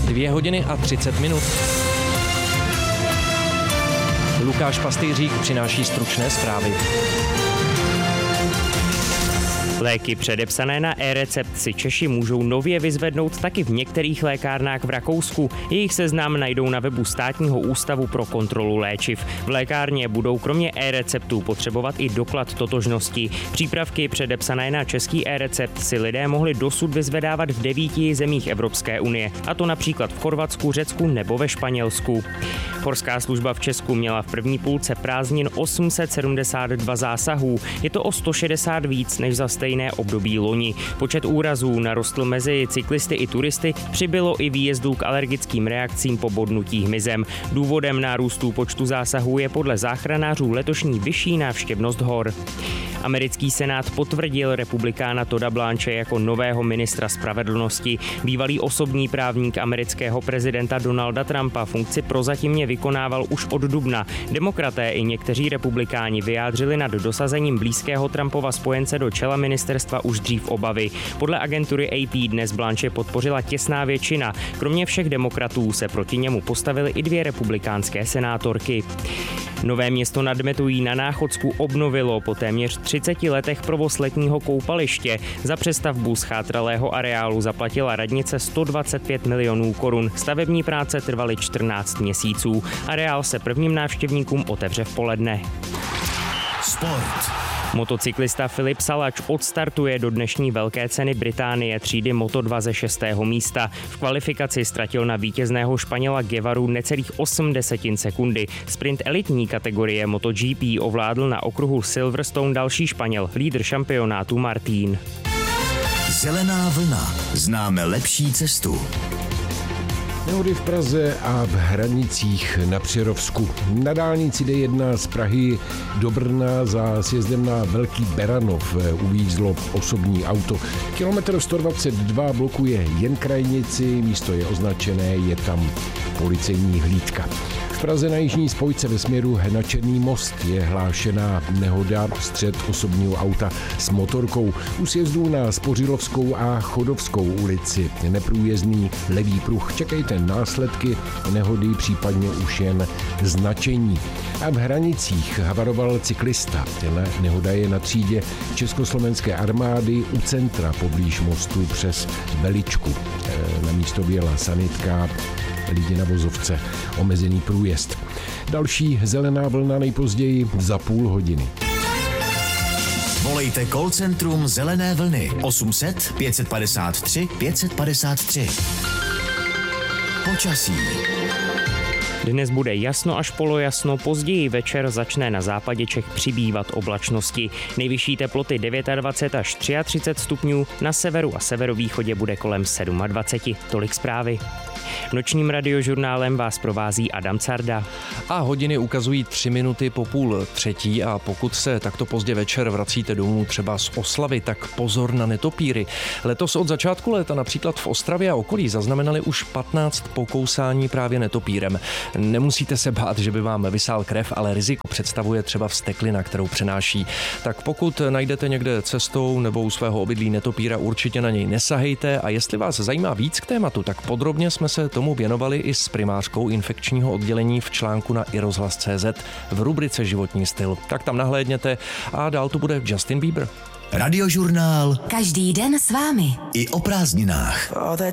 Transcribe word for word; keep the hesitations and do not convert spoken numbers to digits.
Dvě hodiny a třicet minut. Lukáš Pastýřík přináší stručné zprávy. Léky předepsané na e-recept si Češi můžou nově vyzvednout taky v některých lékárnách v Rakousku. Jejich seznam najdou na webu Státního ústavu pro kontrolu léčiv. V lékárně budou kromě e-receptů potřebovat i doklad totožnosti. Přípravky předepsané na český e-recept si lidé mohli dosud vyzvedávat v devíti zemích Evropské unie, a to například v Chorvatsku, Řecku nebo ve Španělsku. Horská služba v Česku měla v první půlce prázdnin osm set sedmdesát dva zásahů. Je to o sto šedesát víc než za stejné období loni. Počet úrazů narostl mezi cyklisty i turisty, přibylo i výjezdů k alergickým reakcím po bodnutí hmyzem. Důvodem nárůstu počtu zásahů je podle záchranářů letošní vyšší návštěvnost hor. Americký senát potvrdil republikána Todda Blanche jako nového ministra spravedlnosti. Bývalý osobní právník amerického prezidenta Donalda Trumpa funkci prozatímně vykonával už od dubna. Demokraté i někteří republikáni vyjádřili nad dosazením blízkého Trumpova spojence do čela ministerstva už dřív obavy. Podle agentury A P dnes Blanche podpořila těsná většina. Kromě všech demokratů se proti němu postavily i dvě republikánské senátorky. Nové Město nad Metují na Náchodsku obnovilo po téměř třiceti letech provoz letního koupaliště. Za přestavbu schátralého areálu zaplatila radnice sto dvacet pět milionů korun. Stavební práce trvaly čtrnáct měsíců. Areál se prvním návštěvníkům otevře v poledne. Sport. Motocyklista Filip Salač odstartuje do dnešní velké ceny Británie třídy Moto dva ze šestého místa. V kvalifikaci ztratil na vítězného Španěla Guevaru necelých osm desetin sekundy. Sprint elitní kategorie MotoGP ovládl na okruhu Silverstone další Španěl, lídr šampionátu Martín. Zelená vlna. Známe lepší cestu. Nehody v Praze a v Hranicích na Přerovsku. Na dálnici D jedna z Prahy do Brna za sjezdem na Velký Beranov uvízlo osobní auto. Kilometr sto dvacet dva blokuje jen krajnici, místo je označené, je tam policejní hlídka. V Praze na jižní spojce ve směru na Černý most je hlášená nehoda, střet osobního auta s motorkou. U sjezdů na Spořilovskou a Chodovskou ulici neprůjezdný levý pruh. Čekejte následky nehody, případně už jen značení. A v Hranicích havaroval cyklista. Nehoda je na třídě Československé armády u centra poblíž mostu přes Veličku. Na místo vyjela sanitka, lidi na vozovce, omezený průjezd. Další zelená vlna nejpozději za půl hodiny. Volejte call centrum Zelené vlny osm set pět padesát tři pět padesát tři. Počasí. Dnes bude jasno až polojasno, později večer začne na západě Čech přibývat oblačnosti. Nejvyšší teploty dvacet devět až třicet tři stupňů, na severu a severovýchodě bude kolem dvacet sedm. Tolik zprávy. Nočním radiožurnálem vás provází Adam Carda. A hodiny ukazují tři minuty po půl třetí a pokud se takto pozdě večer vracíte domů třeba z oslavy, tak pozor na netopíry. Letos od začátku léta například v Ostravě a okolí zaznamenali už patnáct pokousání právě netopírem. Nemusíte se bát, že by vám vysál krev, ale riziko představuje třeba vzteklina, kterou přenáší. Tak pokud najdete někde cestou nebo u svého obydlí netopíra, určitě na něj nesahejte a jestli vás zajímá víc k tématu, tak podrobně jsme se tomu věnovali i s primářkou infekčního oddělení v článku na iRozhlas tečka cé zet v rubrice Životní styl. Tak tam nahlédněte a dál tu bude Justin Bieber. Radiožurnál. Každý den s vámi. I o prázdninách.